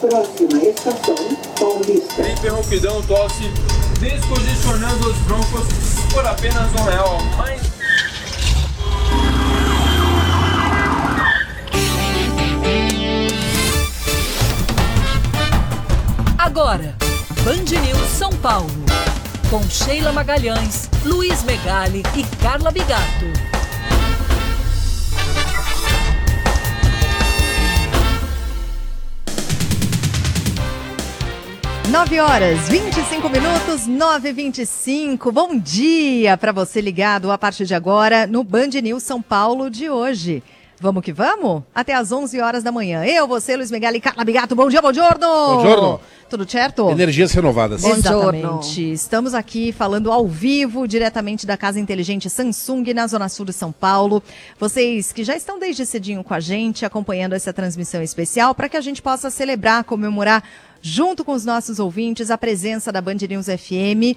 Próxima estação, Paulista. Interrompidão tosse, descongestionando os broncos por apenas R$1. Mas... Agora, Band News São Paulo. Com Sheila Magalhães, Luiz Megali e Carla Bigato. 9h25, 9h25. Bom dia para você ligado a partir de agora no Band News São Paulo de hoje. Vamos que vamos? Até às 11 horas da manhã. Eu, você, Luiz Megali e Carla Bigato. Bom dia, bom giorno! Bom giorno. Tudo certo? Energias renovadas. Exatamente. Estamos aqui falando ao vivo, diretamente da Casa Inteligente Samsung, na Zona Sul de São Paulo. Vocês que já estão desde cedinho com a gente, acompanhando essa transmissão especial, para que a gente possa celebrar, comemorar, junto com os nossos ouvintes, a presença da Band News FM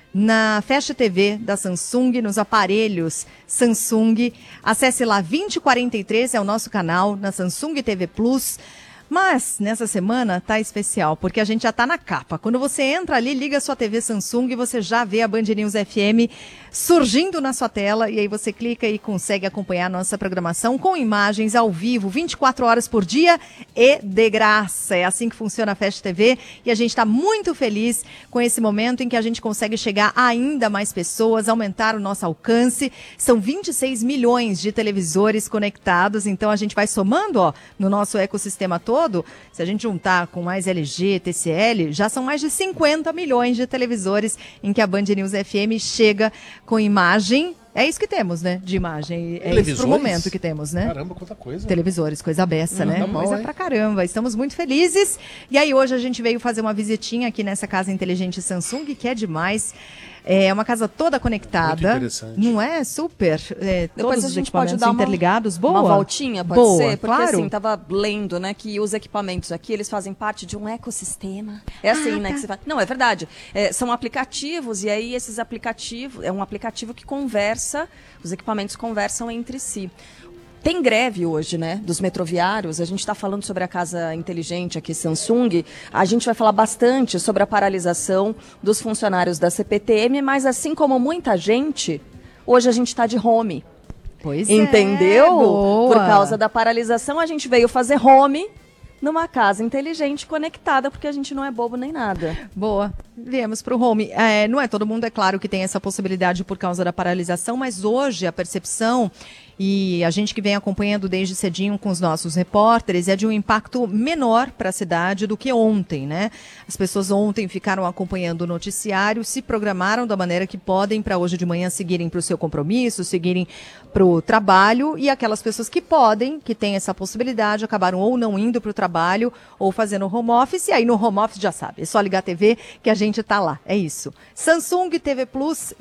na Fast TV da Samsung, nos aparelhos Samsung. Acesse lá 2043, é o nosso canal, na Samsung TV Plus. Mas, nessa semana, tá especial, porque a gente já tá na capa. Quando você entra ali, liga a sua TV Samsung, você já vê a Band News FM surgindo na sua tela, e aí você clica e consegue acompanhar a nossa programação com imagens ao vivo, 24 horas por dia e de graça. É assim que funciona a Fast TV, e a gente está muito feliz com esse momento em que a gente consegue chegar a ainda mais pessoas, aumentar o nosso alcance. São 26 milhões de televisores conectados, então a gente vai somando, ó, no nosso ecossistema todo. Se a gente juntar com mais LG, TCL, já são mais de 50 milhões de televisores em que a Band News FM chega com imagem. É isso que temos, né? De imagem. É isso pro momento que temos, né? Caramba, quanta coisa. Televisores, coisa beça, né? Tá mal, coisa hein? pra caramba. Estamos muito felizes. E aí hoje a gente veio fazer uma visitinha aqui nessa Casa Inteligente Samsung, que é demais. É uma casa toda conectada. Muito interessante. Não é? Super. Depois todos a gente os equipamentos pode dar interligados. Boa. uma voltinha, pode Boa, ser? Porque claro. assim, tava lendo, né, que os equipamentos aqui, eles fazem parte de um ecossistema. É assim, né, que você fala. Não, é verdade. São aplicativos, e aí esses aplicativos, é um aplicativo que conversa, os equipamentos conversam entre si. Tem greve hoje, né, dos metroviários. A gente está falando sobre a casa inteligente aqui, Samsung. A gente vai falar bastante sobre a paralisação dos funcionários da CPTM, mas assim como muita gente, hoje a gente está de home. Pois Entendeu? é, boa. Por causa da paralisação, a gente veio fazer home numa casa inteligente conectada, porque a gente não é bobo nem nada. Boa. Viemos para o home. Não é todo mundo, é claro, que tem essa possibilidade por causa da paralisação, mas hoje a percepção, e a gente que vem acompanhando desde cedinho com os nossos repórteres, é de um impacto menor para a cidade do que ontem, né? As pessoas ontem ficaram acompanhando o noticiário, se programaram da maneira que podem para hoje de manhã seguirem para o seu compromisso, seguirem para o trabalho, e aquelas pessoas que podem, que têm essa possibilidade, acabaram ou não indo para o trabalho ou fazendo home office, e aí no home office já sabe, é só ligar a TV que a gente tá lá, é isso. Samsung TV Plus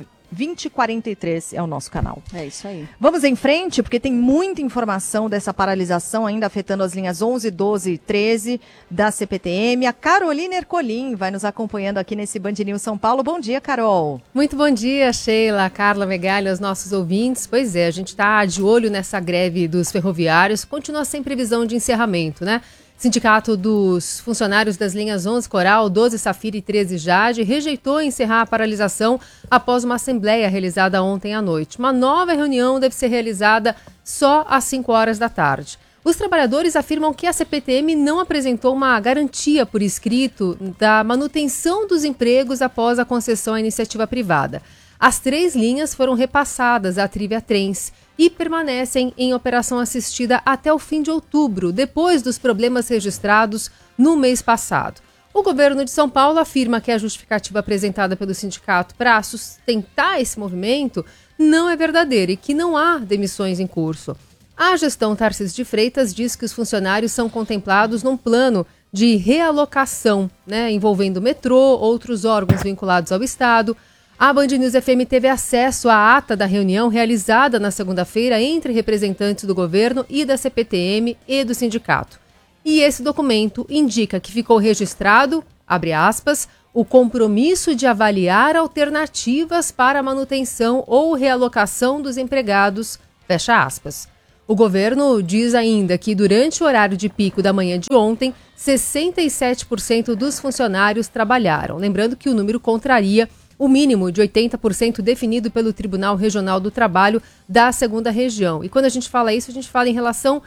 2043 é o nosso canal. É isso aí. Vamos em frente, porque tem muita informação dessa paralisação ainda afetando as linhas 11, 12 e 13 da CPTM. A Carolina Ercolim vai nos acompanhando aqui nesse Band News São Paulo. Bom dia, Carol. Muito bom dia, Sheila, Carla Megali, aos nossos ouvintes. Pois é, a gente está de olho nessa greve dos ferroviários. Continua sem previsão de encerramento, né? Sindicato dos funcionários das linhas 11 Coral, 12 Safira e 13 Jade rejeitou encerrar a paralisação após uma assembleia realizada ontem à noite. Uma nova reunião deve ser realizada só às 5 horas da tarde. Os trabalhadores afirmam que a CPTM não apresentou uma garantia por escrito da manutenção dos empregos após a concessão à iniciativa privada. As 3 linhas foram repassadas à Trivia Trens e permanecem em operação assistida até o fim de outubro, depois dos problemas registrados no mês passado. O governo de São Paulo afirma que a justificativa apresentada pelo sindicato para sustentar esse movimento não é verdadeira e que não há demissões em curso. A gestão Tarcísio de Freitas diz que os funcionários são contemplados num plano de realocação, né, envolvendo o metrô, outros órgãos vinculados ao Estado. A Band News FM teve acesso à ata da reunião realizada na segunda-feira entre representantes do governo e da CPTM e do sindicato. E esse documento indica que ficou registrado, abre aspas, o compromisso de avaliar alternativas para a manutenção ou realocação dos empregados, fecha aspas. O governo diz ainda que durante o horário de pico da manhã de ontem, 67% dos funcionários trabalharam. Lembrando que o número contraria o mínimo de 80% definido pelo Tribunal Regional do Trabalho da 2ª Região. E quando a gente fala isso, a gente fala em relação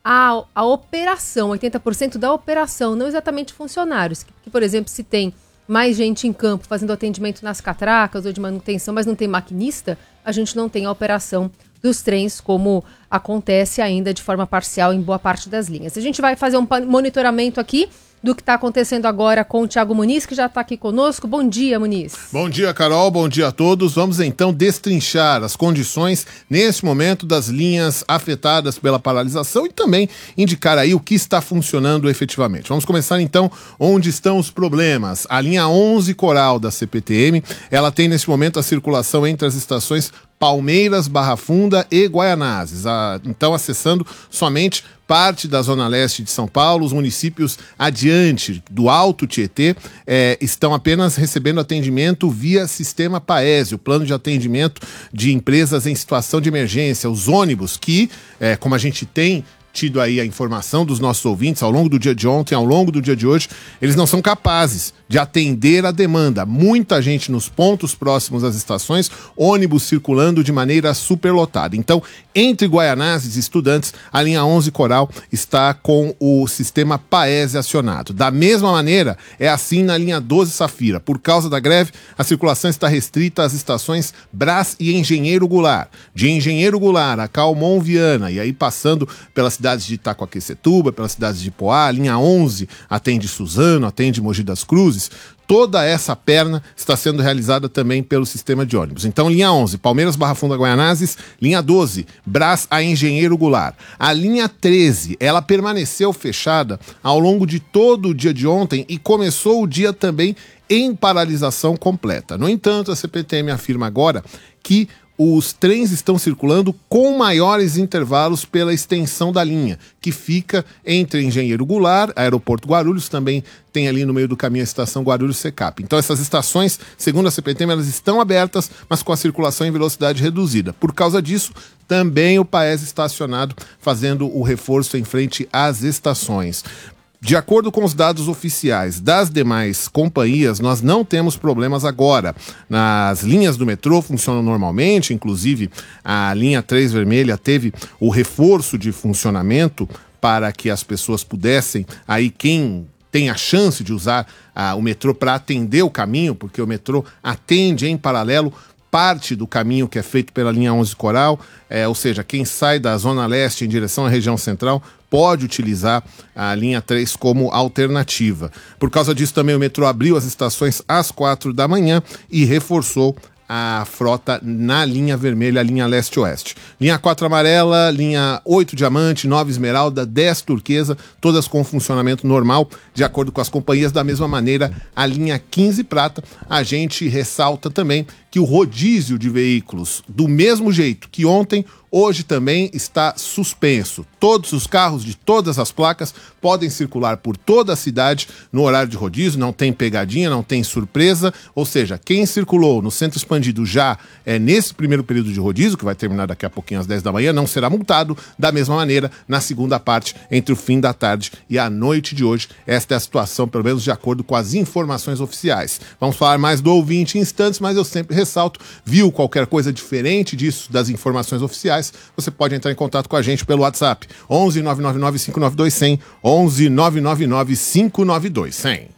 à operação, 80% da operação, não exatamente funcionários. Que, por exemplo, se tem mais gente em campo fazendo atendimento nas catracas ou de manutenção, mas não tem maquinista, a gente não tem a operação dos trens, como acontece ainda de forma parcial em boa parte das linhas. A gente vai fazer um monitoramento aqui do que está acontecendo agora com o Thiago Muniz, que já está aqui conosco. Bom dia, Muniz. Bom dia, Carol. Bom dia a todos. Vamos então destrinchar as condições nesse momento das linhas afetadas pela paralisação e também indicar aí o que está funcionando efetivamente. Vamos começar então onde estão os problemas. A linha 11 Coral da CPTM, ela tem nesse momento a circulação entre as estações Palmeiras, Barra Funda e Guaianazes. Então, acessando somente parte da Zona Leste de São Paulo, os municípios adiante do Alto Tietê estão apenas recebendo atendimento via sistema Paese, o plano de atendimento de empresas em situação de emergência, os ônibus que, como a gente tem tido aí a informação dos nossos ouvintes ao longo do dia de ontem, ao longo do dia de hoje, eles não são capazes de atender a demanda. Muita gente nos pontos próximos às estações, ônibus circulando de maneira superlotada. Então, entre Guaianazes e Estudantes, a linha 11 Coral está com o sistema Paese acionado. Da mesma maneira, é assim na linha 12 Safira. Por causa da greve, a circulação está restrita às estações Brás e Engenheiro Goulart. De Engenheiro Goulart a Calmon Viana, e aí passando pelas cidades de Itacoaquecetuba, pelas cidades de Poá, a linha 11 atende Suzano, atende Mogi das Cruzes. Toda essa perna está sendo realizada também pelo sistema de ônibus. Então, linha 11, Palmeiras, Barra Funda, Guaianazes. Linha 12, Brás a Engenheiro Goulart. A linha 13, ela permaneceu fechada ao longo de todo o dia de ontem e começou o dia também em paralisação completa. No entanto, a CPTM afirma agora que os trens estão circulando com maiores intervalos pela extensão da linha, que fica entre Engenheiro Goulart, Aeroporto Guarulhos, também tem ali no meio do caminho a estação Guarulhos-Secap. Então essas estações, segundo a CPTM, elas estão abertas, mas com a circulação em velocidade reduzida. Por causa disso, também o Paese está acionado, fazendo o reforço em frente às estações. De acordo com os dados oficiais das demais companhias, nós não temos problemas agora. Nas linhas do metrô funcionam normalmente, inclusive a linha 3 vermelha teve o reforço de funcionamento para que as pessoas pudessem, aí quem tem a chance de usar o metrô para atender o caminho, porque o metrô atende em paralelo parte do caminho que é feito pela linha 11 Coral, ou seja, quem sai da Zona Leste em direção à região central pode utilizar a linha 3 como alternativa. Por causa disso também o metrô abriu as estações às 4 da manhã e reforçou a frota na linha vermelha, a linha leste-oeste. Linha 4 amarela, linha 8 diamante, 9 esmeralda, 10 turquesa, todas com funcionamento normal, de acordo com as companhias. Da mesma maneira, a linha 15 prata, a gente ressalta também que o rodízio de veículos, do mesmo jeito que ontem, hoje também está suspenso. Todos os carros de todas as placas podem circular por toda a cidade no horário de rodízio, não tem pegadinha, não tem surpresa, ou seja, quem circulou no centro expandido já nesse primeiro período de rodízio, que vai terminar daqui a pouquinho às 10 da manhã, não será multado. Da mesma maneira, na segunda parte, entre o fim da tarde e a noite de hoje, esta é a situação, pelo menos de acordo com as informações oficiais. Vamos falar mais do ouvinte em instantes, mas eu sempre ressalto, viu qualquer coisa diferente disso, das informações oficiais, você pode entrar em contato com a gente pelo WhatsApp 11 999 592 100, 11 999 592 100.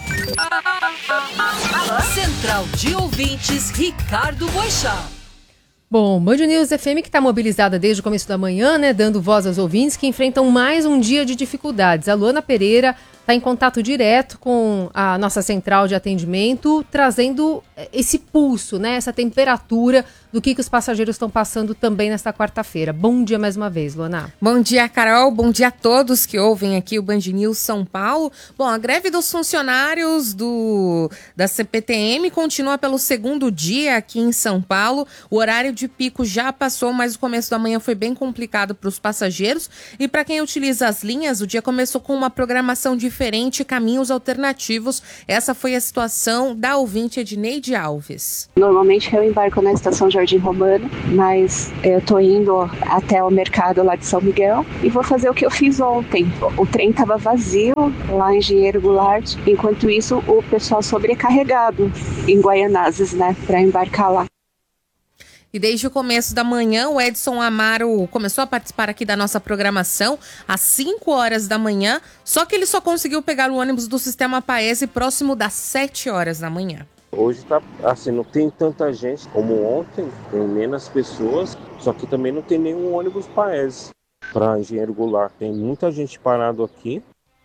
Central de Ouvintes, Ricardo Boechat. Bom, Band News FM que está mobilizada desde o começo da manhã, né, dando voz aos ouvintes que enfrentam mais um dia de dificuldades. A Luana Pereira está em contato direto com a nossa central de atendimento, trazendo esse pulso, né, essa temperatura do que os passageiros estão passando também nesta quarta-feira. Bom dia mais uma vez, Luana. Bom dia, Carol. Bom dia a todos que ouvem aqui o Band News São Paulo. Bom, a greve dos funcionários da CPTM continua pelo segundo dia aqui em São Paulo. O horário de pico já passou, mas o começo da manhã foi bem complicado para os passageiros. E para quem utiliza as linhas, o dia começou com uma programação diferente preferente caminhos alternativos. Essa foi a situação da ouvinte Edneide Alves. Normalmente eu embarco na estação Jardim Romano, mas eu tô indo até o mercado lá de São Miguel e vou fazer o que eu fiz ontem. O trem estava vazio lá em Engenheiro Goulart, enquanto isso o pessoal sobrecarregado em Guaianazes, né, para embarcar lá. E desde o começo da manhã, o Edson Amaro começou a participar aqui da nossa programação às 5 horas da manhã, só que ele só conseguiu pegar o ônibus do Sistema Paese próximo das 7 horas da manhã. Hoje tá assim, não tem tanta gente como ontem, tem menos pessoas, só que também não tem nenhum ônibus Paese para Engenheiro Goulart. Tem muita gente parado aqui.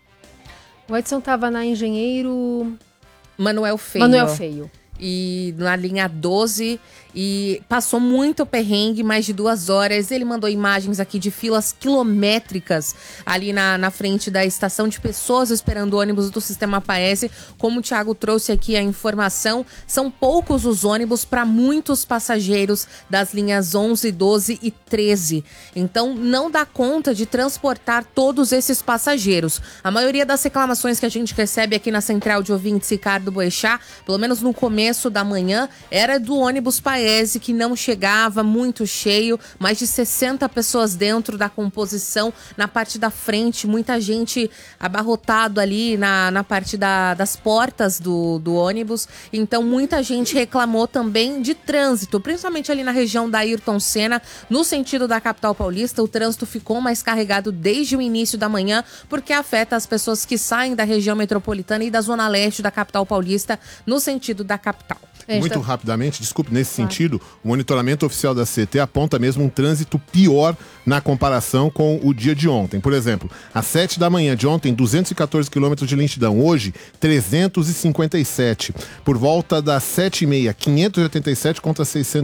O Edson estava na Engenheiro Manuel Feio. E na linha 12, e passou muito perrengue, mais de 2 horas. Ele mandou imagens aqui de filas quilométricas ali na frente da estação, de pessoas esperando ônibus do Sistema Paese. Como o Thiago trouxe aqui a informação, são poucos os ônibus para muitos passageiros das linhas 11, 12 e 13. Então não dá conta de transportar todos esses passageiros. A maioria das reclamações que a gente recebe aqui na Central de Ouvintes Ricardo Boechat, pelo menos no começo da manhã, era do ônibus Paese, que não chegava, muito cheio, mais de 60 pessoas dentro da composição, na parte da frente, muita gente abarrotado ali na parte das portas do ônibus. Então muita gente reclamou também de trânsito, principalmente ali na região da Ayrton Senna, no sentido da capital paulista. O trânsito ficou mais carregado desde o início da manhã, porque afeta as pessoas que saem da região metropolitana e da zona leste da capital paulista, no sentido da capital. Muito rapidamente, desculpe, nesse sentido, o monitoramento oficial da CT aponta mesmo um trânsito pior na comparação com o dia de ontem. Por exemplo, às 7 da manhã de ontem, 214 quilômetros de lentidão. Hoje, 357. Por volta das 7h30, 587 contra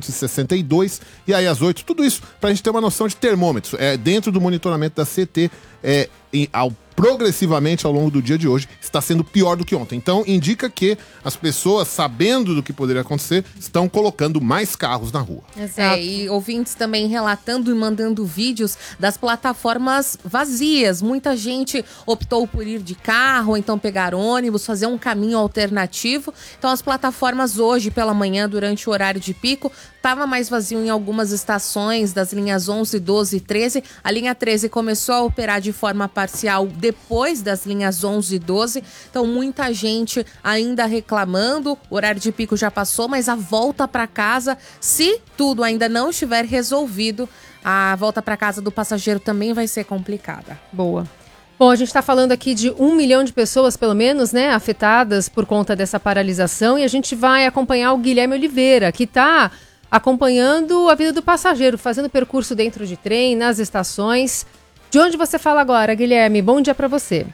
662. E aí às 8, tudo isso para a gente ter uma noção de termômetros. Dentro do monitoramento da CT, progressivamente ao longo do dia de hoje está sendo pior do que ontem. Então indica que as pessoas, sabendo do que poderia acontecer, estão colocando mais carros na rua. Exato. E ouvintes também relatando e mandando vídeos das plataformas vazias. Muita gente optou por ir de carro, ou então pegar ônibus, fazer um caminho alternativo. Então as plataformas hoje pela manhã, durante o horário de pico, estava mais vazio em algumas estações das linhas 11, 12 e 13. A linha 13 começou a operar de forma parcial depois das linhas 11 e 12. Então muita gente ainda reclamando. O horário de pico já passou, mas a volta para casa, se tudo ainda não estiver resolvido, a volta para casa do passageiro também vai ser complicada. Boa. Bom, a gente está falando aqui de 1 milhão de pessoas, pelo menos, né, afetadas por conta dessa paralisação, e a gente vai acompanhar o Guilherme Oliveira, que está acompanhando a vida do passageiro, fazendo percurso dentro de trem, nas estações. De onde você fala agora, Guilherme? Bom dia para você.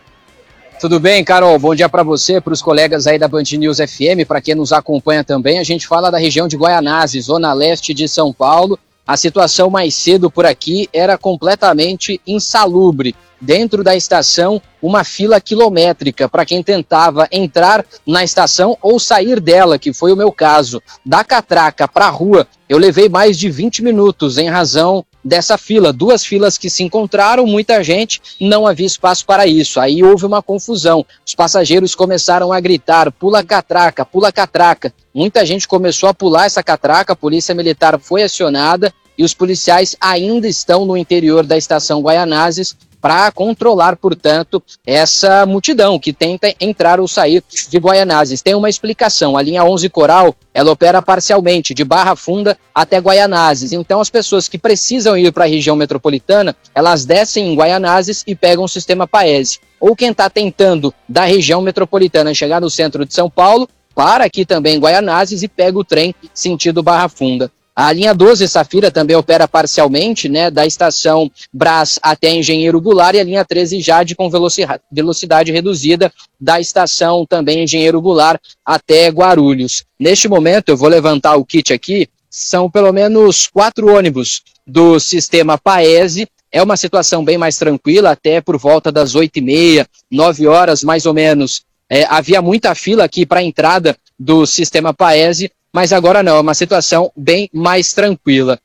Tudo bem, Carol? Bom dia para você, para os colegas aí da Band News FM, para quem nos acompanha também. A gente fala da região de Guaianazes, zona leste de São Paulo. A situação mais cedo por aqui era completamente insalubre. Dentro da estação, uma fila quilométrica para quem tentava entrar na estação ou sair dela, que foi o meu caso. Da catraca para a rua, eu levei mais de 20 minutos em razão dessa fila. 2 filas que se encontraram, muita gente, não havia espaço para isso. Aí houve uma confusão. Os passageiros começaram a gritar: pula catraca, pula catraca. Muita gente começou a pular essa catraca, a polícia militar foi acionada e os policiais ainda estão no interior da estação Guaianazes para controlar, portanto, essa multidão que tenta entrar ou sair de Guaianazes. Tem uma explicação: a linha 11 Coral, ela opera parcialmente de Barra Funda até Guaianazes. Então as pessoas que precisam ir para a região metropolitana, elas descem em Guaianazes e pegam o sistema Paese. Ou quem está tentando da região metropolitana chegar no centro de São Paulo, para aqui também em Guaianazes e pega o trem sentido Barra Funda. A linha 12 Safira também opera parcialmente, né, da estação Brás até Engenheiro Goulart, e a linha 13 Jade com velocidade reduzida da estação também Engenheiro Goulart até Guarulhos. Neste momento, eu vou levantar o kit aqui, são pelo menos 4 ônibus do sistema Paese. É uma situação bem mais tranquila, até por volta das 8h30, 9 horas mais ou menos. Havia muita fila aqui para a entrada do sistema Paese, mas agora não, é uma situação bem mais tranquila.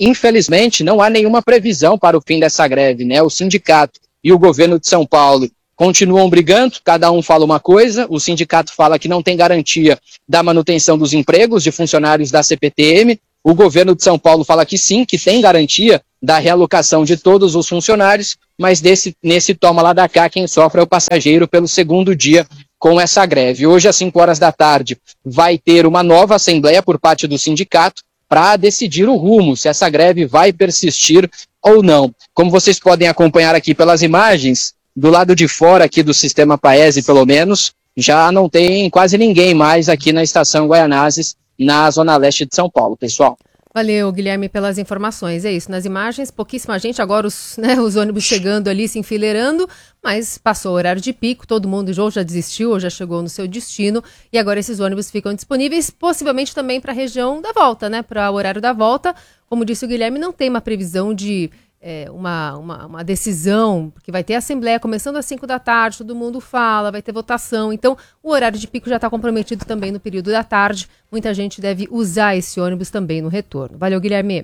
Infelizmente, não há nenhuma previsão para o fim dessa greve, né? O sindicato e o governo de São Paulo continuam brigando, cada um fala uma coisa, o sindicato fala que não tem garantia da manutenção dos empregos de funcionários da CPTM, o governo de São Paulo fala que sim, que tem garantia da realocação de todos os funcionários, mas nesse toma lá da cá, quem sofre é o passageiro pelo segundo dia com essa greve. Hoje, às 5 horas da tarde, vai ter uma nova assembleia por parte do sindicato para decidir o rumo, se essa greve vai persistir ou não. Como vocês podem acompanhar aqui pelas imagens, do lado de fora aqui do sistema Paese, pelo menos, já não tem quase ninguém mais aqui na estação Guaianazes, na zona leste de São Paulo, pessoal. Valeu, Guilherme, pelas informações. É isso, nas imagens, pouquíssima gente, agora os ônibus chegando ali, se enfileirando, mas passou o horário de pico, todo mundo ou já desistiu ou já chegou no seu destino, e agora esses ônibus ficam disponíveis, possivelmente também para a região da volta, né, para o horário da volta. Como disse o Guilherme, não tem uma previsão de uma decisão, porque vai ter assembleia começando às 5 da tarde, todo mundo fala, vai ter votação, então o horário de pico já está comprometido também no período da tarde, muita gente deve usar esse ônibus também no retorno. Valeu, Guilherme.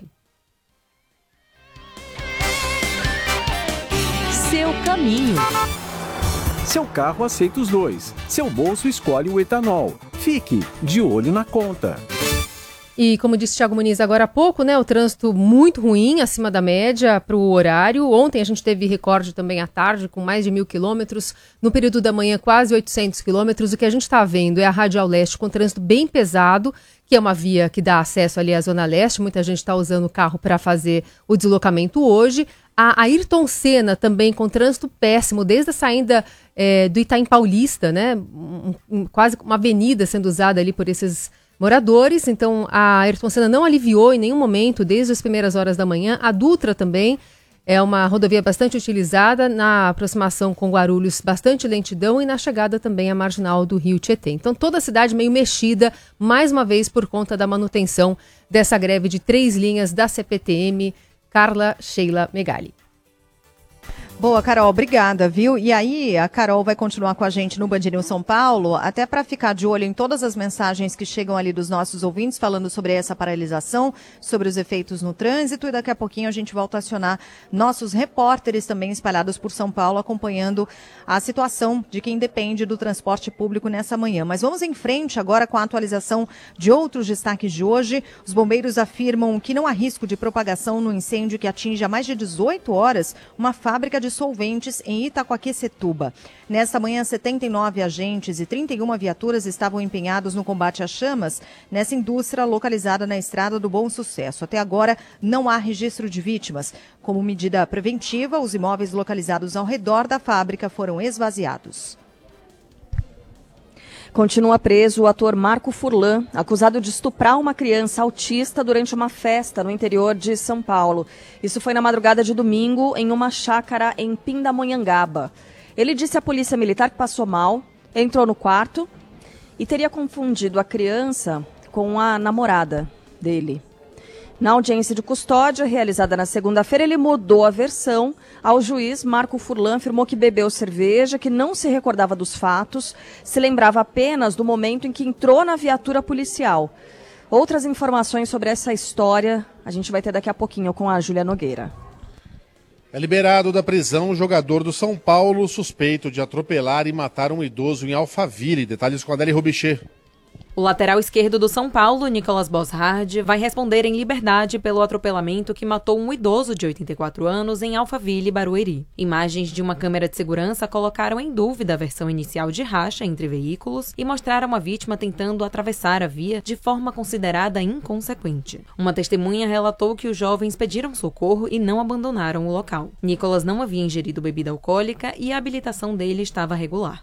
Seu caminho. Seu carro aceita os dois, seu bolso escolhe o etanol. Fique de olho na conta. E como disse Thiago Muniz agora há pouco, né, o trânsito muito ruim, acima da média para o horário. Ontem a gente teve recorde também à tarde, com mais de 1.000 quilômetros. No período da manhã, quase 800 quilômetros. O que a gente está vendo é a Radial Leste com trânsito bem pesado, que é uma via que dá acesso ali à Zona Leste. Muita gente está usando o carro para fazer o deslocamento hoje. A Ayrton Senna também com trânsito péssimo, desde a saída do Itaim Paulista, né, quase uma avenida sendo usada ali por esses moradores. Então a Ayrton Senna não aliviou em nenhum momento desde as primeiras horas da manhã. A Dutra também é uma rodovia bastante utilizada, na aproximação com Guarulhos bastante lentidão e na chegada também à marginal do Rio Tietê. Então toda a cidade meio mexida, mais uma vez por conta da manutenção dessa greve de 3 linhas da CPTM. Carla Sheila Megali. Boa, Carol, obrigada, viu? E aí, a Carol vai continuar com a gente no Band News São Paulo, até para ficar de olho em todas as mensagens que chegam ali dos nossos ouvintes, falando sobre essa paralisação, sobre os efeitos no trânsito, e daqui a pouquinho a gente volta a acionar nossos repórteres também espalhados por São Paulo, acompanhando a situação de quem depende do transporte público nessa manhã. Mas vamos em frente agora com a atualização de outros destaques de hoje. Os bombeiros afirmam que não há risco de propagação no incêndio que atinge há mais de 18 horas uma fábrica de solventes em Itacoaquecetuba. Nesta manhã, 79 agentes e 31 viaturas estavam empenhados no combate às chamas nessa indústria localizada na Estrada do Bom Sucesso. Até agora, não há registro de vítimas. Como medida preventiva, os imóveis localizados ao redor da fábrica foram esvaziados. Continua preso o ator Marco Furlan, acusado de estuprar uma criança autista durante uma festa no interior de São Paulo. Isso foi na madrugada de domingo, em uma chácara em Pindamonhangaba. Ele disse à polícia militar que passou mal, entrou no quarto e teria confundido a criança com a namorada dele. Na audiência de custódia, realizada na segunda-feira, ele mudou a versão. Ao juiz, Marco Furlan afirmou que bebeu cerveja, que não se recordava dos fatos, se lembrava apenas do momento em que entrou na viatura policial. Outras informações sobre essa história a gente vai ter daqui a pouquinho com a Júlia Nogueira. É liberado da prisão o jogador do São Paulo, suspeito de atropelar e matar um idoso em Alphaville. Detalhes com a Adélia Robichê. O lateral esquerdo do São Paulo, Nicolas Boszhard, vai responder em liberdade pelo atropelamento que matou um idoso de 84 anos em Alphaville, Barueri. Imagens de uma câmera de segurança colocaram em dúvida a versão inicial de racha entre veículos e mostraram a vítima tentando atravessar a via de forma considerada inconsequente. Uma testemunha relatou que os jovens pediram socorro e não abandonaram o local. Nicolas não havia ingerido bebida alcoólica e a habilitação dele estava regular.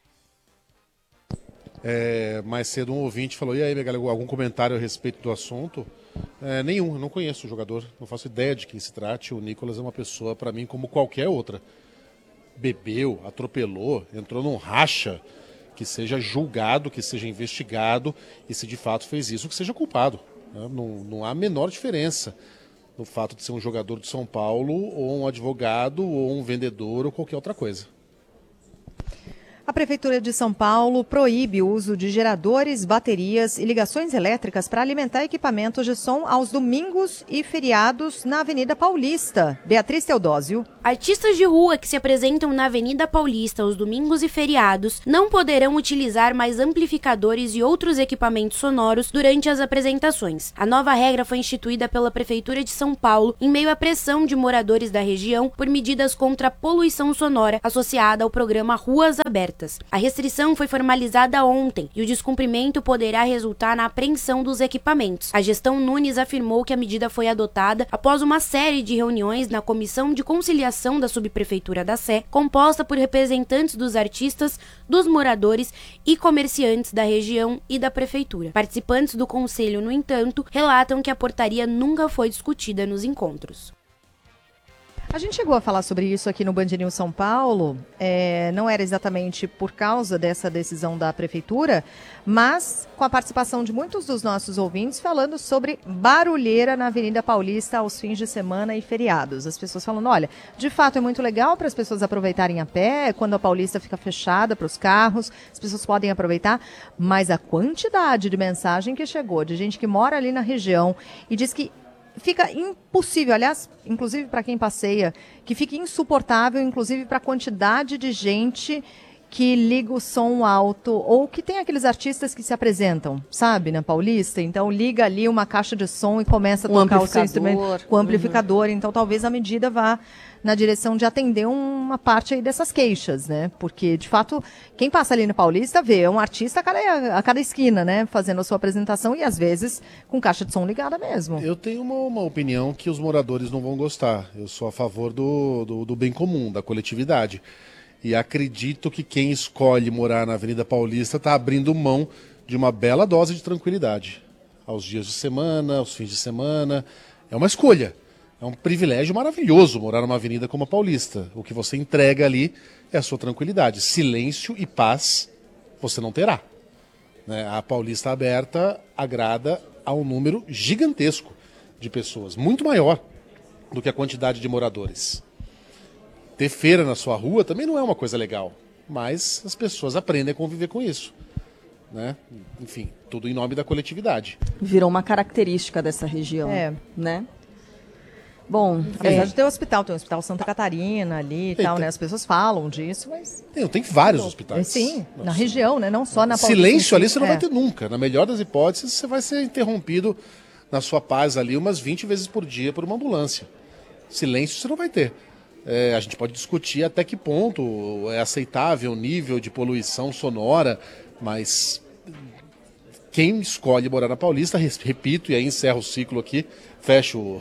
Mais cedo um ouvinte falou, e aí, Megali, algum comentário a respeito do assunto? Nenhum, eu não conheço o jogador, não faço ideia de quem se trate. O Nicolas é uma pessoa, para mim, como qualquer outra. Bebeu, atropelou, entrou num racha, que seja julgado, que seja investigado, e se de fato fez isso, que seja culpado. Não há a menor diferença no fato de ser um jogador de São Paulo, ou um advogado, ou um vendedor, ou qualquer outra coisa. A Prefeitura de São Paulo proíbe o uso de geradores, baterias e ligações elétricas para alimentar equipamentos de som aos domingos e feriados na Avenida Paulista. Beatriz Teodósio. Artistas de rua que se apresentam na Avenida Paulista aos domingos e feriados não poderão utilizar mais amplificadores e outros equipamentos sonoros durante as apresentações. A nova regra foi instituída pela Prefeitura de São Paulo em meio à pressão de moradores da região por medidas contra a poluição sonora associada ao programa Ruas Abertas. A restrição foi formalizada ontem e o descumprimento poderá resultar na apreensão dos equipamentos. A gestão Nunes afirmou que a medida foi adotada após uma série de reuniões na Comissão de Conciliação da Subprefeitura da Sé, composta por representantes dos artistas, dos moradores e comerciantes da região e da Prefeitura. Participantes do Conselho, no entanto, relatam que a portaria nunca foi discutida nos encontros. A gente chegou a falar sobre isso aqui no Band News São Paulo, não era exatamente por causa dessa decisão da Prefeitura, mas com a participação de muitos dos nossos ouvintes falando sobre barulheira na Avenida Paulista aos fins de semana e feriados. As pessoas falando, olha, de fato é muito legal para as pessoas aproveitarem a pé, quando a Paulista fica fechada para os carros, as pessoas podem aproveitar, mas a quantidade de mensagem que chegou de gente que mora ali na região e diz que fica impossível, aliás, inclusive para quem passeia, que fica insuportável, inclusive para a quantidade de gente que liga o som alto, ou que tem aqueles artistas que se apresentam, sabe, na Paulista, então liga ali uma caixa de som e começa a tocar o seu instrumento com amplificador, então talvez a medida vá na direção de atender uma parte aí dessas queixas, né, porque de fato, quem passa ali na Paulista vê, é um artista a cada esquina, né, fazendo a sua apresentação e às vezes com caixa de som ligada mesmo. Eu tenho uma opinião que os moradores não vão gostar, eu sou a favor do bem comum, da coletividade. E acredito que quem escolhe morar na Avenida Paulista está abrindo mão de uma bela dose de tranquilidade. Aos dias de semana, aos fins de semana. É uma escolha. É um privilégio maravilhoso morar numa avenida como a Paulista. O que você entrega ali é a sua tranquilidade. Silêncio e paz você não terá. Né? A Paulista aberta agrada a um número gigantesco de pessoas. Muito maior do que a quantidade de moradores. Ter feira na sua rua também não é uma coisa legal, mas as pessoas aprendem a conviver com isso, né? Enfim, tudo em nome da coletividade. Virou uma característica dessa região, né? Bom, apesar de ter hospital, tem o Hospital Santa Catarina ali e tal, né? As pessoas falam disso, mas... Tem vários hospitais. Sim, na região, né? Não só na Paulista. Silêncio ali você não vai ter nunca. Na melhor das hipóteses, você vai ser interrompido na sua paz ali umas 20 vezes por dia por uma ambulância. Silêncio você não vai ter. A gente pode discutir até que ponto é aceitável o nível de poluição sonora, mas quem escolhe morar na Paulista, repito, e aí encerro o ciclo aqui, fecho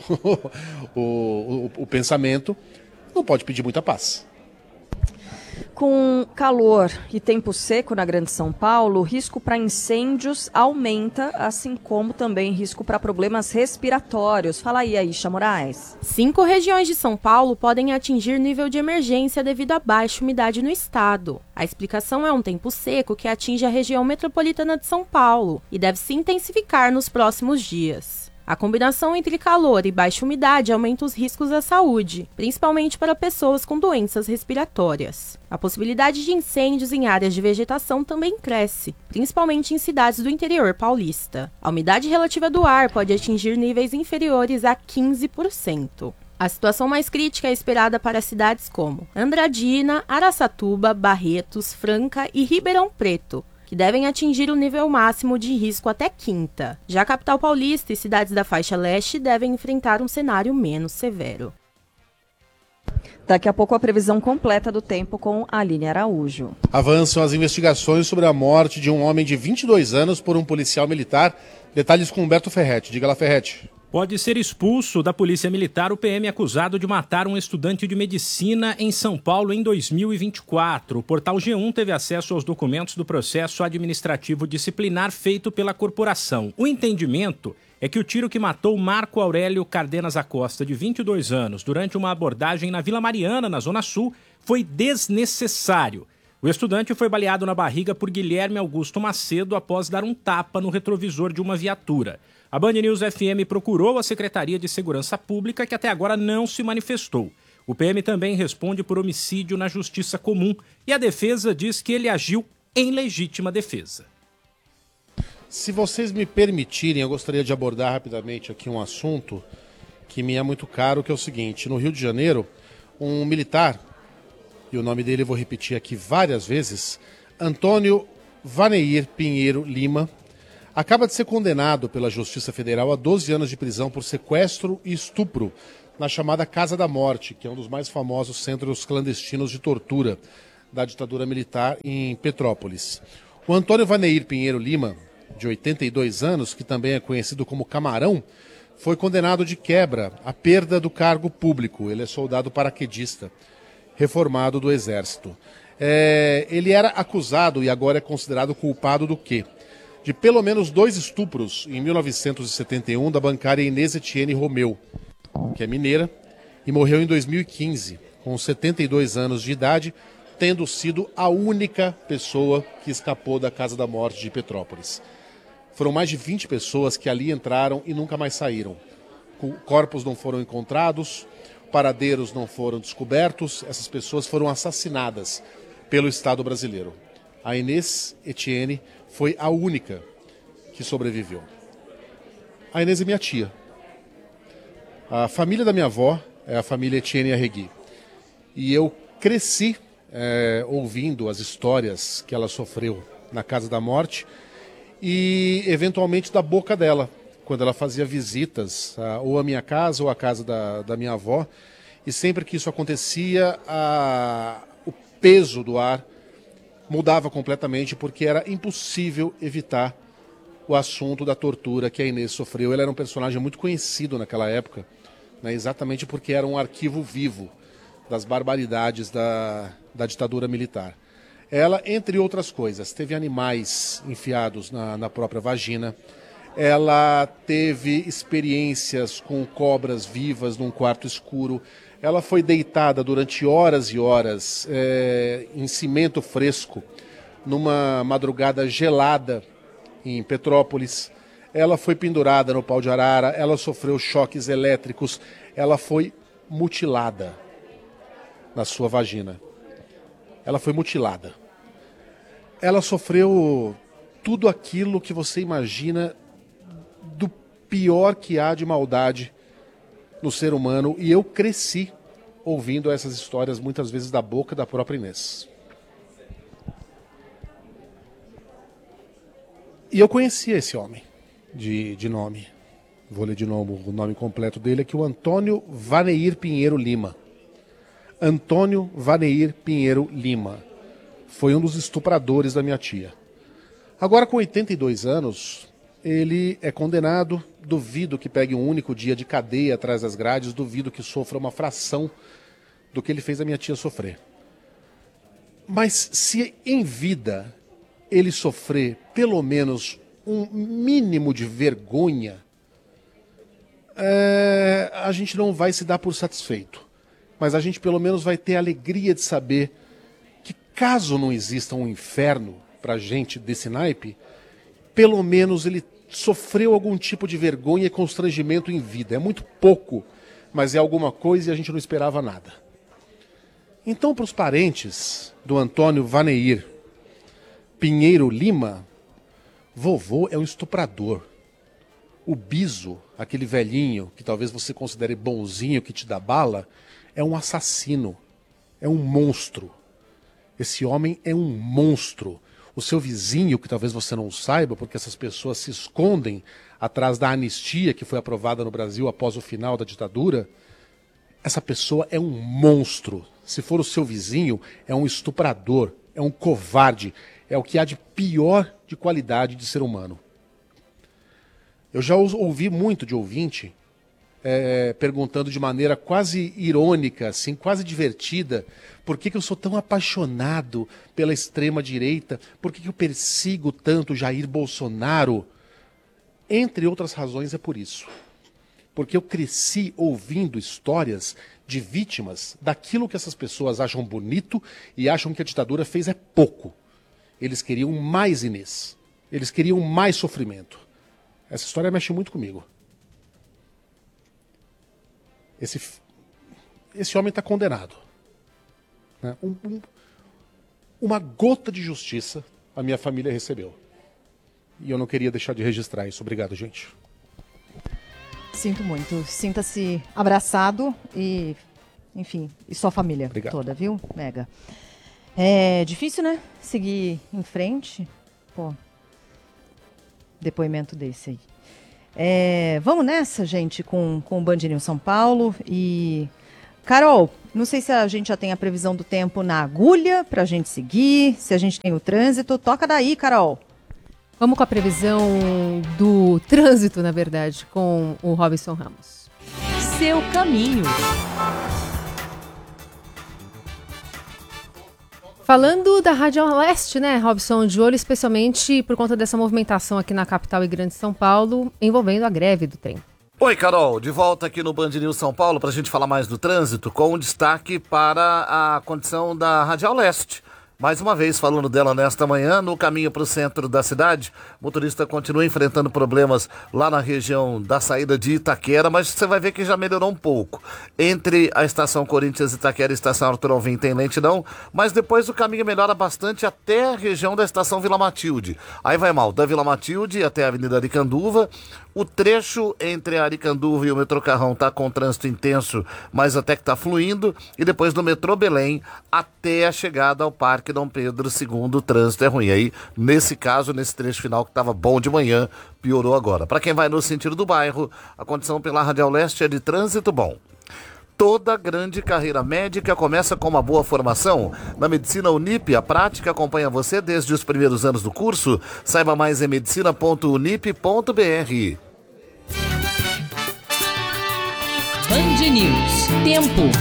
o pensamento, não pode pedir muita paz. Com calor e tempo seco na Grande São Paulo, o risco para incêndios aumenta, assim como também risco para problemas respiratórios. Fala aí, Aisha Moraes. 5 regiões de São Paulo podem atingir nível de emergência devido à baixa umidade no estado. A explicação é um tempo seco que atinge a região metropolitana de São Paulo e deve se intensificar nos próximos dias. A combinação entre calor e baixa umidade aumenta os riscos à saúde, principalmente para pessoas com doenças respiratórias. A possibilidade de incêndios em áreas de vegetação também cresce, principalmente em cidades do interior paulista. A umidade relativa do ar pode atingir níveis inferiores a 15%. A situação mais crítica é esperada para cidades como Andradina, Araçatuba, Barretos, Franca e Ribeirão Preto, que devem atingir o nível máximo de risco até quinta. Já a capital paulista e cidades da faixa leste devem enfrentar um cenário menos severo. Daqui a pouco a previsão completa do tempo com a Aline Araújo. Avançam as investigações sobre a morte de um homem de 22 anos por um policial militar. Detalhes com Humberto Ferretti. Diga lá, Ferretti. Pode ser expulso da Polícia Militar o PM acusado de matar um estudante de medicina em São Paulo em 2024. O portal G1 teve acesso aos documentos do processo administrativo disciplinar feito pela corporação. O entendimento é que o tiro que matou Marco Aurélio Cardenas Acosta, de 22 anos, durante uma abordagem na Vila Mariana, na Zona Sul, foi desnecessário. O estudante foi baleado na barriga por Guilherme Augusto Macedo após dar um tapa no retrovisor de uma viatura. A Band News FM procurou a Secretaria de Segurança Pública, que até agora não se manifestou. O PM também responde por homicídio na justiça comum e a defesa diz que ele agiu em legítima defesa. Se vocês me permitirem, eu gostaria de abordar rapidamente aqui um assunto que me é muito caro, que é o seguinte. No Rio de Janeiro, um militar, e o nome dele eu vou repetir aqui várias vezes, Antônio Vaneir Pinheiro Lima, acaba de ser condenado pela Justiça Federal a 12 anos de prisão por sequestro e estupro na chamada Casa da Morte, que é um dos mais famosos centros clandestinos de tortura da ditadura militar em Petrópolis. O Antônio Vaneir Pinheiro Lima, de 82 anos, que também é conhecido como Camarão, foi condenado de quebra à perda do cargo público. Ele é soldado paraquedista, reformado do Exército. Ele era acusado e agora é considerado culpado do quê? De pelo menos 2 estupros em 1971 da bancária Inês Etienne Romeu, que é mineira, e morreu em 2015, com 72 anos de idade, tendo sido a única pessoa que escapou da Casa da Morte de Petrópolis. Foram mais de 20 pessoas que ali entraram e nunca mais saíram. Corpos não foram encontrados, paradeiros não foram descobertos, essas pessoas foram assassinadas pelo Estado brasileiro. A Inês Etienne foi a única que sobreviveu. A Inês é minha tia. A família da minha avó é a família Etienne Arregui. E eu cresci ouvindo as histórias que ela sofreu na Casa da Morte e, eventualmente, da boca dela, quando ela fazia visitas ou à minha casa ou à casa da minha avó. E sempre que isso acontecia, o peso do ar mudava completamente, porque era impossível evitar o assunto da tortura que a Inês sofreu. Ela era um personagem muito conhecido naquela época, né, exatamente porque era um arquivo vivo das barbaridades da ditadura militar. Ela, entre outras coisas, teve animais enfiados na própria vagina. Ela teve experiências com cobras vivas num quarto escuro. Ela foi deitada durante horas e horas em cimento fresco, numa madrugada gelada em Petrópolis. Ela foi pendurada no pau de arara, ela sofreu choques elétricos, ela foi mutilada na sua vagina. Ela foi mutilada. Ela sofreu tudo aquilo que você imagina do pior que há de maldade no ser humano, e eu cresci ouvindo essas histórias muitas vezes da boca da própria Inês. E eu conhecia esse homem de nome. Vou ler de novo o nome completo dele, que é o Antônio Vaneir Pinheiro Lima. Antônio Vaneir Pinheiro Lima. Foi um dos estupradores da minha tia. Agora, com 82 anos, ele é condenado. Duvido que pegue um único dia de cadeia atrás das grades, duvido que sofra uma fração do que ele fez a minha tia sofrer. Mas se em vida ele sofrer pelo menos um mínimo de vergonha, a gente não vai se dar por satisfeito. Mas a gente pelo menos vai ter a alegria de saber que, caso não exista um inferno pra gente desse naipe, pelo menos ele sofreu algum tipo de vergonha e constrangimento em vida. É muito pouco, mas é alguma coisa e a gente não esperava nada. Então, para os parentes do Antônio Vaneir Pinheiro Lima, vovô é um estuprador. O Biso, aquele velhinho que talvez você considere bonzinho, que te dá bala, é um assassino, é um monstro. Esse homem é um monstro. O seu vizinho, que talvez você não saiba, porque essas pessoas se escondem atrás da anistia que foi aprovada no Brasil após o final da ditadura, essa pessoa é um monstro. Se for o seu vizinho, é um estuprador, é um covarde, é o que há de pior de qualidade de ser humano. Eu já ouvi muito de ouvinte perguntando de maneira quase irônica, assim, quase divertida, por que eu sou tão apaixonado pela extrema-direita, por que eu persigo tanto Jair Bolsonaro? Entre outras razões é por isso. Porque eu cresci ouvindo histórias de vítimas daquilo que essas pessoas acham bonito e acham que a ditadura fez é pouco. Eles queriam mais Inês. Eles queriam mais sofrimento. Essa história mexe muito comigo. esse homem está condenado. Né? Uma gota de justiça a minha família recebeu. E eu não queria deixar de registrar isso. Obrigado, gente. Sinto muito. Sinta-se abraçado e, enfim, e sua família toda, viu, Mega? É difícil, né? Seguir em frente. Pô, depoimento desse aí. Vamos nessa, gente, com o Band News São Paulo. E, Carol, não sei se a gente já tem a previsão do tempo na agulha pra gente seguir, se a gente tem o trânsito. Toca daí, Carol. Vamos com a previsão do trânsito, na verdade, com o Robson Ramos. Seu caminho. Falando da Radial Leste, né, Robson, de olho especialmente por conta dessa movimentação aqui na capital e grande São Paulo, envolvendo a greve do trem. Oi, Carol, de volta aqui no Band News São Paulo para a gente falar mais do trânsito, com um destaque para a condição da Radial Leste. Mais uma vez, falando dela nesta manhã, no caminho para o centro da cidade, o motorista continua enfrentando problemas lá na região da saída de Itaquera, mas você vai ver que já melhorou um pouco. Entre a estação Corinthians Itaquera e a estação Arthur Alvim tem lentidão, mas depois o caminho melhora bastante até a região da estação Vila Matilde. Aí vai mal, da Vila Matilde até a Avenida Aricanduva. O trecho entre a Aricanduva e o metrô Carrão está com trânsito intenso, mas até que está fluindo. E depois do metrô Belém até a chegada ao Parque Dom Pedro II, o trânsito é ruim. Aí, nesse caso, nesse trecho final que estava bom de manhã, piorou agora. Para quem vai no sentido do bairro, a condição pela Radial Leste é de trânsito bom. Toda grande carreira médica começa com uma boa formação. Na Medicina Unip, a prática acompanha você desde os primeiros anos do curso. Saiba mais em medicina.unip.br. Band News. Tempo.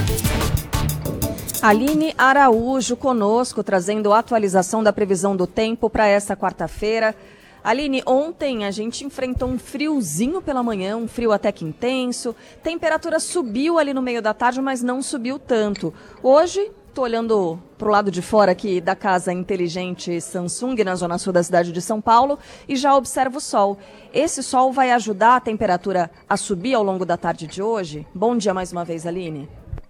Aline Araújo conosco, trazendo a atualização da previsão do tempo para esta quarta-feira. Aline, ontem a gente enfrentou um friozinho pela manhã, um frio até que intenso. Temperatura subiu ali no meio da tarde, mas não subiu tanto. Hoje, estou olhando para o lado de fora aqui da casa inteligente Samsung, na zona sul da cidade de São Paulo, e já observo o sol. Esse sol vai ajudar a temperatura a subir ao longo da tarde de hoje? Bom dia mais uma vez, Aline.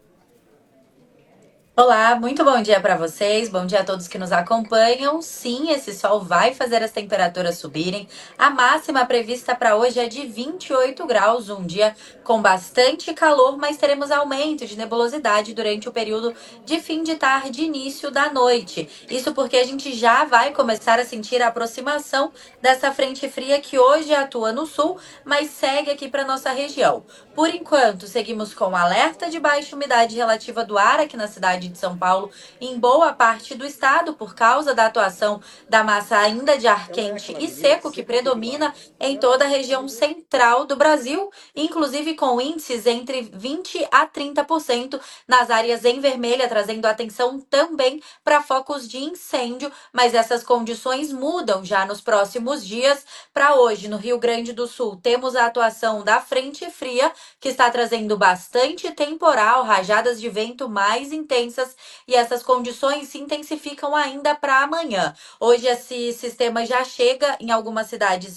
Olá, muito bom dia para vocês, bom dia a todos que nos acompanham. Sim, esse sol vai fazer as temperaturas subirem. A máxima prevista para hoje é de 28 graus, um dia com bastante calor, mas teremos aumento de nebulosidade durante o período de fim de tarde e início da noite. Isso porque a gente já vai começar a sentir a aproximação dessa frente fria que hoje atua no sul, mas segue aqui para nossa região. Por enquanto, seguimos com alerta de baixa umidade relativa do ar aqui na cidade de São Paulo, em boa parte do estado, por causa da atuação da massa ainda de ar quente e seco que predomina em toda a região central do Brasil, inclusive com índices entre 20% a 30% nas áreas em vermelha, trazendo atenção também para focos de incêndio, mas essas condições mudam já nos próximos dias. Para hoje, no Rio Grande do Sul, temos a atuação da frente fria, que está trazendo bastante temporal, rajadas de vento mais intensas, e essas condições se intensificam ainda para amanhã. Hoje esse sistema já chega em algumas cidades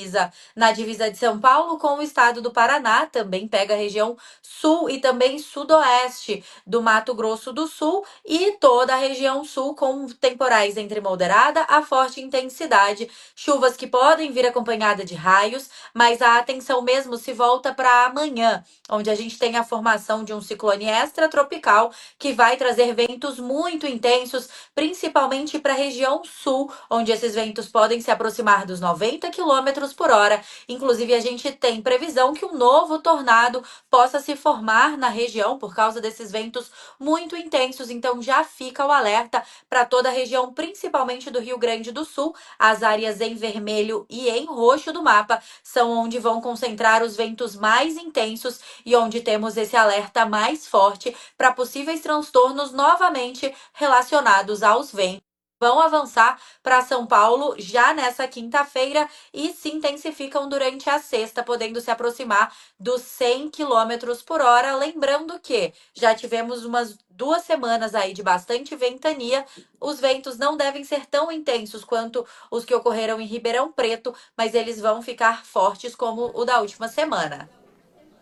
na divisa de São Paulo com o estado do Paraná, também pega a região sul e também sudoeste do Mato Grosso do Sul e toda a região sul com temporais entre moderada a forte intensidade, chuvas que podem vir acompanhada de raios, mas a atenção mesmo se volta para amanhã, onde a gente tem a formação de um ciclone extratropical que vai trazer ventos muito intensos, principalmente para a região sul, onde esses ventos podem se aproximar dos 90 km por hora. Inclusive, a gente tem previsão que um novo tornado possa se formar na região por causa desses ventos muito intensos. Então, já fica o alerta para toda a região, principalmente do Rio Grande do Sul. As áreas em vermelho e em roxo do mapa são onde vão concentrar os ventos mais intensos e onde temos esse alerta mais forte para possíveis transtornos novamente relacionados aos ventos. Vão avançar para São Paulo já nessa quinta-feira e se intensificam durante a sexta, podendo se aproximar dos 100 km por hora. Lembrando que já tivemos umas 2 semanas aí de bastante ventania. Os ventos não devem ser tão intensos quanto os que ocorreram em Ribeirão Preto, mas eles vão ficar fortes como o da última semana.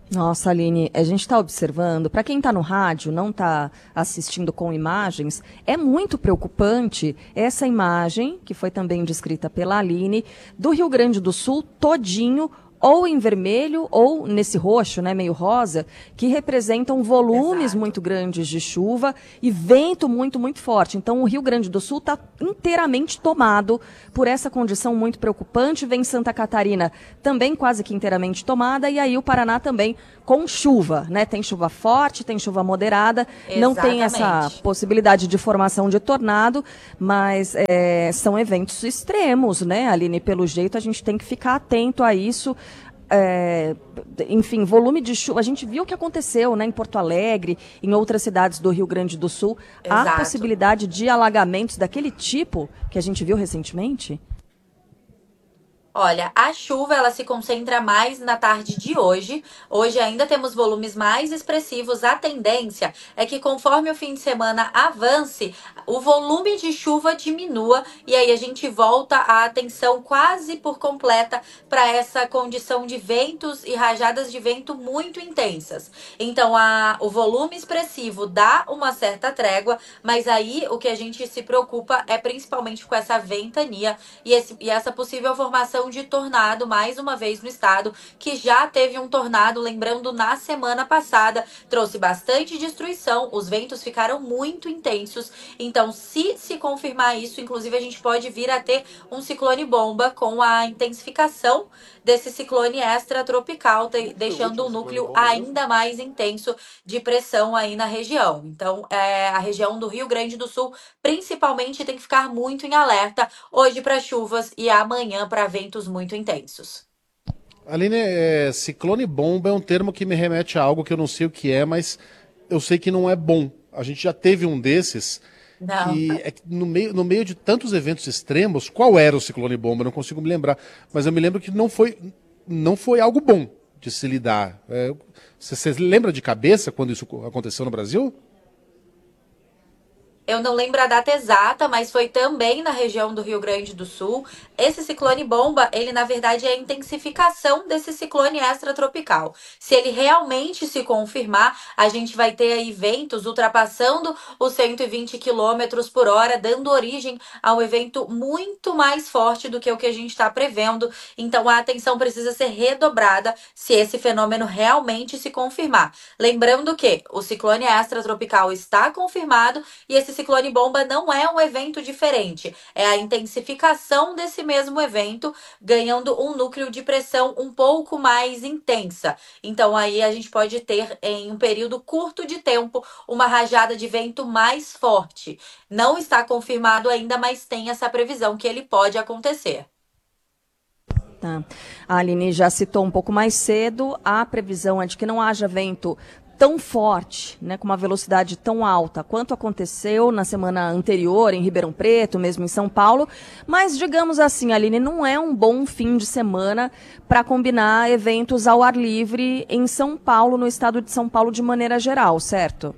Nossa, Aline, a gente está observando, para quem está no rádio, não está assistindo com imagens, é muito preocupante essa imagem, que foi também descrita pela Aline, do Rio Grande do Sul todinho, ou em vermelho, ou nesse roxo, né, meio rosa, que representam volumes muito grandes de chuva e vento muito, muito forte. Então, o Rio Grande do Sul está inteiramente tomado por essa condição muito preocupante. Vem Santa Catarina também quase que inteiramente tomada, e aí o Paraná também com chuva, né? Tem chuva forte, tem chuva moderada, não tem essa possibilidade de formação de tornado, mas são eventos extremos, né, Aline? Pelo jeito, a gente tem que ficar atento a isso. Enfim, volume de chuva. A gente viu o que aconteceu, né, em Porto Alegre, em outras cidades do Rio Grande do Sul. Exato. Há possibilidade de alagamentos daquele tipo que a gente viu recentemente? Olha, a chuva ela se concentra mais na tarde de hoje. Hoje ainda temos volumes mais expressivos. A tendência é que conforme o fim de semana avance, o volume de chuva diminua e aí a gente volta a atenção quase por completa para essa condição de ventos e rajadas de vento muito intensas. Então, o volume expressivo dá uma certa trégua, mas aí o que a gente se preocupa é principalmente com essa ventania e essa possível formação de tornado, mais uma vez no estado, que já teve um tornado, lembrando, na semana passada, trouxe bastante destruição, os ventos ficaram muito intensos, então se confirmar isso, inclusive a gente pode vir a ter um ciclone bomba com a intensificação desse ciclone extratropical, deixando um núcleo ainda mais intenso de pressão aí na região. Então, a região do Rio Grande do Sul, principalmente, tem que ficar muito em alerta hoje para chuvas e amanhã para ventos muito intensos. Aline, ciclone bomba é um termo que me remete a algo que eu não sei o que é, mas eu sei que não é bom. A gente já teve um desses. Não. Que no meio de tantos eventos extremos, qual era o ciclone bomba? Eu não consigo me lembrar. Mas eu me lembro que não foi algo bom de se lidar. Você lembra de cabeça quando isso aconteceu no Brasil? Eu não lembro a data exata, mas foi também na região do Rio Grande do Sul. Esse ciclone bomba, ele na verdade é a intensificação desse ciclone extratropical. Se ele realmente se confirmar, a gente vai ter aí ventos ultrapassando os 120 km por hora, dando origem a um evento muito mais forte do que o que a gente está prevendo. Então a atenção precisa ser redobrada se esse fenômeno realmente se confirmar. Lembrando que o ciclone extratropical está confirmado e esse ciclone bomba não é um evento diferente, é a intensificação desse mesmo evento, ganhando um núcleo de pressão um pouco mais intensa. Então aí a gente pode ter, em um período curto de tempo, uma rajada de vento mais forte. Não está confirmado ainda, mas tem essa previsão que ele pode acontecer. Tá. A Aline já citou um pouco mais cedo, a previsão é de que não haja vento tão forte, né, com uma velocidade tão alta, quanto aconteceu na semana anterior em Ribeirão Preto, mesmo em São Paulo, mas digamos assim, Aline, não é um bom fim de semana para combinar eventos ao ar livre em São Paulo, no estado de São Paulo de maneira geral, certo?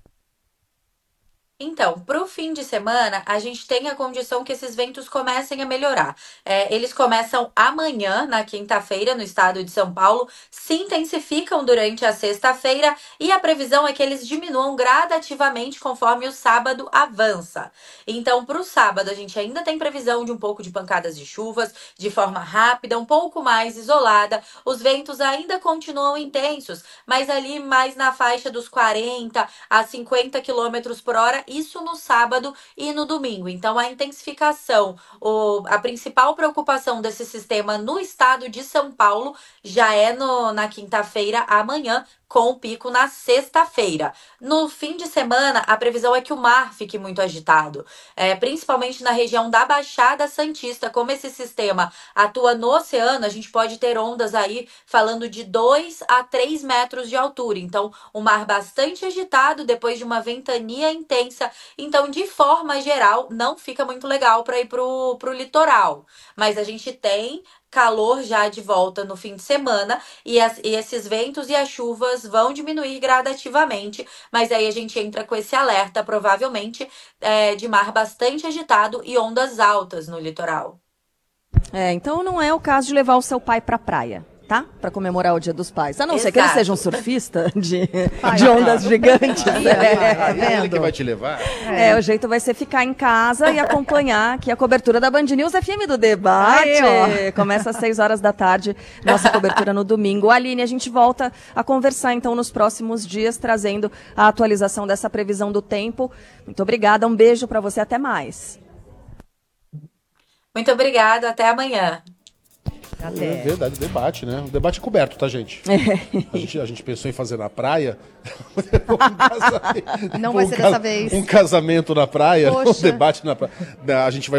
Então, para o fim de semana, a gente tem a condição que esses ventos comecem a melhorar. Eles começam amanhã, na quinta-feira, no estado de São Paulo, se intensificam durante a sexta-feira e a previsão é que eles diminuam gradativamente conforme o sábado avança. Então, para o sábado, a gente ainda tem previsão de um pouco de pancadas de chuvas, de forma rápida, um pouco mais isolada. Os ventos ainda continuam intensos, mas ali mais na faixa dos 40 a 50 km por hora, isso no sábado e no domingo. Então, a intensificação, a principal preocupação desse sistema no estado de São Paulo já é na quinta-feira, amanhã, com o pico na sexta-feira. No fim de semana, a previsão é que o mar fique muito agitado, principalmente na região da Baixada Santista. Como esse sistema atua no oceano, a gente pode ter ondas aí falando de 2 a 3 metros de altura. Então, o mar bastante agitado depois de uma ventania intensa. Então, de forma geral, não fica muito legal para ir pro litoral. Mas a gente tem calor já de volta no fim de semana e esses ventos e as chuvas vão diminuir gradativamente, mas aí a gente entra com esse alerta, provavelmente, de mar bastante agitado e ondas altas no litoral. Então não é o caso de levar o seu pai para a praia. tá? Pra comemorar o Dia dos Pais. A não ser Exato. que ele seja um surfista de ondas gigantes. Ele que vai te levar? O jeito vai ser ficar em casa e acompanhar aqui a cobertura da Band News FM do Debate. Aí, Começa às 6 horas da tarde, nossa cobertura no domingo. Aline, a gente volta a conversar então nos próximos dias, trazendo a atualização dessa previsão do tempo. Muito obrigada, um beijo pra você, até mais. Muito obrigada, até amanhã. É verdade, debate, né? O debate é coberto, tá, gente? A gente pensou em fazer na praia. Não vai ser dessa vez. Um casamento na praia, Poxa. um debate na praia. A gente vai